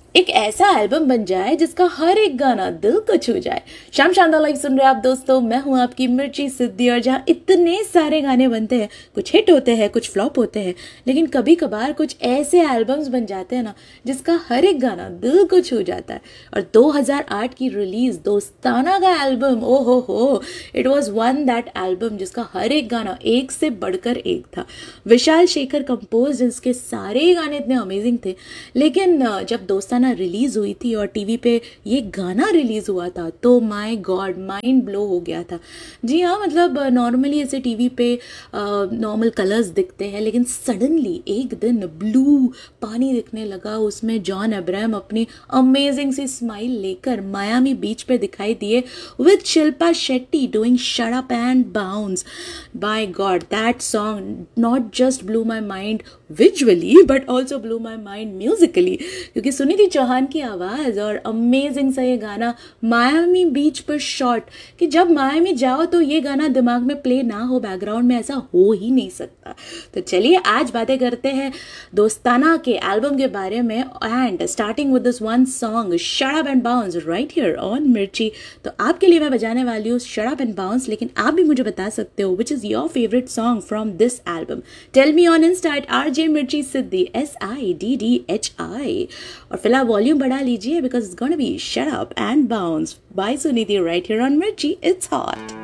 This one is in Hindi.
एक ऐसा एल्बम बन जाए जिसका हर एक गाना दिल को छू जाए। शाम शानदार लाइव सुन रहे हैं आप दोस्तों, मैं हूं आपकी मिर्ची सिद्धि। और जहां इतने सारे गाने बनते हैं, कुछ हिट होते हैं कुछ फ्लॉप होते हैं, लेकिन कभी कभार कुछ ऐसे एल्बम्स बन जाते हैं ना जिसका हर एक गाना दिल को छू जाता है। और 2008 की रिलीज दोस्ताना का एल्बम, ओ हो, it was one that album जिसका हर एक गाना एक से बढ़कर एक था। विशाल शेखर कंपोज, इसके सारे गाने इतने अमेजिंग थे। लेकिन जब दोस्ताना रिलीज हुई थी और टीवी पे ये गाना रिलीज हुआ था तो माय गॉड, माइंड ब्लो हो गया था। जी हाँ, मतलब नॉर्मली ऐसे टीवी पे नॉर्मल कलर्स दिखते हैं, लेकिन सडनली एक दिन ब्लू पानी दिखने लगा। उसमें जॉन अब्राहम अपनी अमेजिंग सी स्माइल लेकर मायामी बीच पे दिखाई दिए with Shilpa Shetty doing shut up and bounce. Bye God, that song not just blew my mind visually but also blew my mind Musically, क्योंकि सुनिधि चौहान की आवाज़ और अमेजिंग सा ये गाना मायामी बीच पर शॉट, कि जब मायामी जाओ तो ये गाना दिमाग में प्ले ना हो बैकग्राउंड में, ऐसा हो ही नहीं सकता। तो चलिए आज बातें करते हैं दोस्ताना के एल्बम के बारे में, and starting with this one song shut up and bounce right here on मिर्ची। तो आपके लिए मैं बजाने वाली हूँ शट अप एंड बाउंस, लेकिन आप भी मुझे बता सकते हो which is your favourite song from this album. Tell me on Insta RJ मिर्ची सिद्धि SIDDHI। और फिलहाल वॉल्यूम बढ़ा लीजिए because it's gonna be shut up and bounce bye Sunidhi right here on मिर्ची। It's hot.